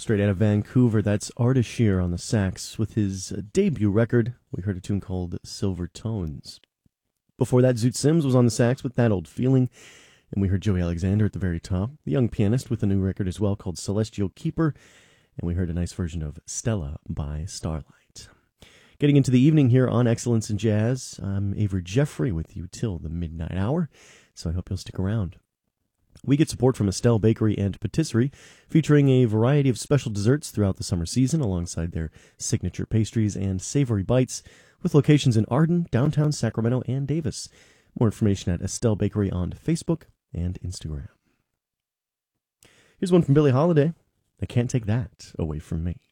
Straight out of Vancouver, that's Ardashir on the sax with his debut record. We heard a tune called Silver Tones. Before that, Zoot Sims was on the sax with That Old Feeling, and we heard Joey Alexander at the very top, the young pianist with a new record as well called Celestial Keeper, and we heard a nice version of Stella by Starlight. Getting into the evening here on Excellence in Jazz, I'm Avery Jeffrey with you till the midnight hour, so I hope you'll stick around. We get support from Estelle Bakery and Patisserie, featuring a variety of special desserts throughout the summer season alongside their signature pastries and savory bites, with locations in Arden, downtown Sacramento, and Davis. More information at Estelle Bakery on Facebook and Instagram. Here's one from Billie Holiday. I Can't Take That Away From Me.